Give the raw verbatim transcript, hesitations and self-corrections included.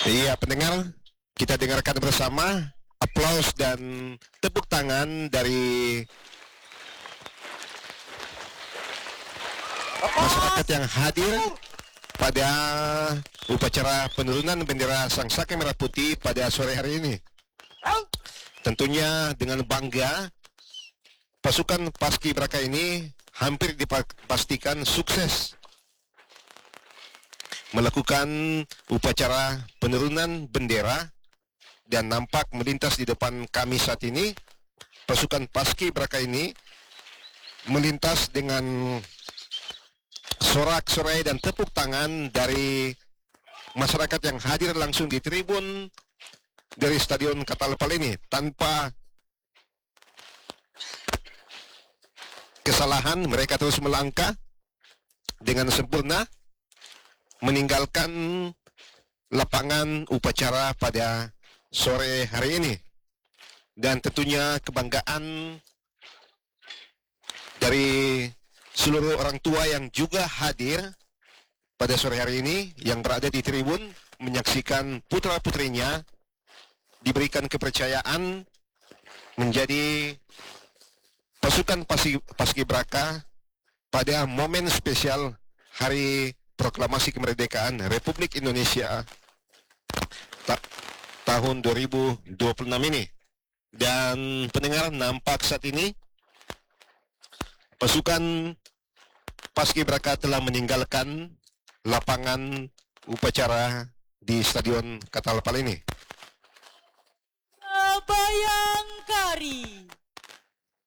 Iya pendengar, kita dengarkan bersama aplaus dan tepuk tangan dari masyarakat yang hadir pada upacara penurunan bendera Sang Saka Merah Putih pada sore hari ini. Tentunya dengan bangga, pasukan Paskibraka ini hampir dipastikan sukses melakukan upacara penurunan bendera, dan nampak melintas di depan kami saat ini. Pasukan Paskibraka ini melintas dengan sorak-sorai dan tepuk tangan dari masyarakat yang hadir langsung di tribun dari Stadion Katalapal ini. Tanpa kesalahan, mereka terus melangkah dengan sempurna meninggalkan lapangan upacara pada sore hari ini. Dan tentunya kebanggaan dari seluruh orang tua yang juga hadir pada sore hari ini, yang berada di tribun menyaksikan putra-putrinya diberikan kepercayaan menjadi pasukan Paskibraka pada momen spesial Hari Proklamasi Kemerdekaan Republik Indonesia ta tahun dua ribu dua puluh enam ini. Dan pendengar, nampak saat ini pasukan Paskibraka telah meninggalkan lapangan upacara di Stadion Katalapal ini. Bayangkari.